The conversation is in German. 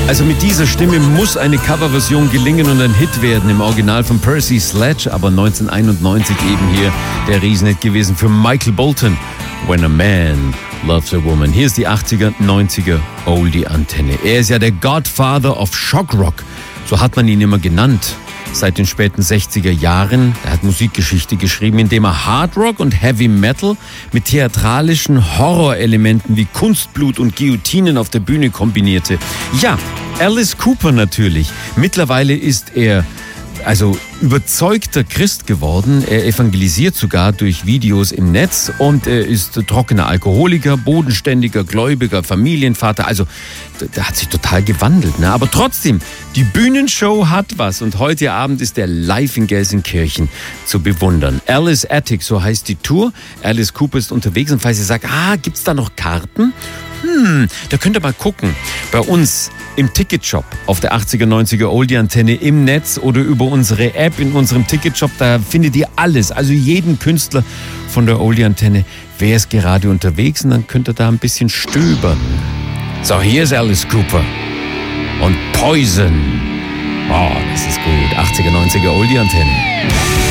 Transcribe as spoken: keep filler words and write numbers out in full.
Also mit dieser Stimme muss eine Coverversion gelingen und ein Hit werden. Im Original von Percy Sledge, aber neunzehnhunderteinundneunzig eben hier der Riesenhit gewesen für Michael Bolton. When a Man Loves a Woman. Hier ist die achtziger, neunziger Oldie-Antenne. Er ist ja der Godfather of Shock Rock. So hat man ihn immer genannt. Seit den späten sechziger Jahren. Er hat Musikgeschichte geschrieben, indem er Hard Rock und Heavy Metal mit theatralischen Horrorelementen wie Kunstblut und Guillotinen auf der Bühne kombinierte. Ja, Alice Cooper natürlich. Mittlerweile ist er also überzeugter Christ geworden. Er evangelisiert sogar durch Videos im Netz und er ist trockener Alkoholiker, bodenständiger, gläubiger, Familienvater. Also der hat sich total gewandelt. Ne? Aber trotzdem, die Bühnenshow hat was und heute Abend ist er live in Gelsenkirchen zu bewundern. Alice Attic, so heißt die Tour. Alice Cooper ist unterwegs und falls ihr sagt, ah, gibt's da noch Karten? Hm, da könnt ihr mal gucken. Bei uns im Ticketshop auf der achtziger, neunziger Oldie-Antenne im Netz oder über unsere App in unserem Ticketshop. Da findet ihr alles, also jeden Künstler von der Oldie-Antenne. Wer ist gerade unterwegs und dann könnt ihr da ein bisschen stöbern. So, hier ist Alice Cooper und Poison. Oh, das ist gut. achtziger, neunziger Oldie-Antenne.